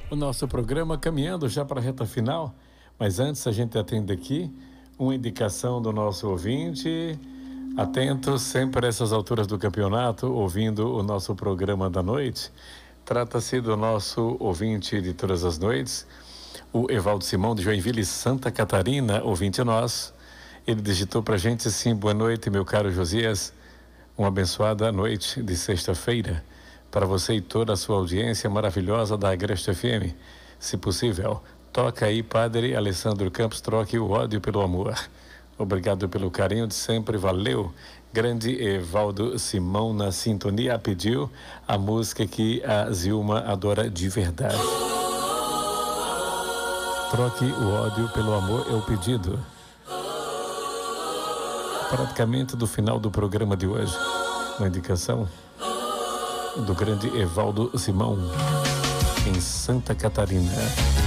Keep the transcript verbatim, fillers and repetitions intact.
o nosso programa caminhando já para a reta final, mas antes a gente atende aqui uma indicação do nosso ouvinte, atento sempre a essas alturas do campeonato, ouvindo o nosso programa da noite. Trata-se do nosso ouvinte de todas as noites, o Evaldo Simão de Joinville, Santa Catarina, ouvinte nosso. Ele digitou pra gente assim: boa noite, meu caro Josias, uma abençoada noite de sexta-feira para você e toda a sua audiência maravilhosa da Agreste F M. Se possível, toca aí, Padre Alessandro Campos, troque o ódio pelo amor. Obrigado pelo carinho de sempre, valeu. Grande Evaldo Simão na sintonia, pediu a música que a Zilma adora de verdade. Troque o ódio pelo amor é o pedido. Praticamente do final do programa de hoje, uma indicação do grande Evaldo Simão, em Santa Catarina.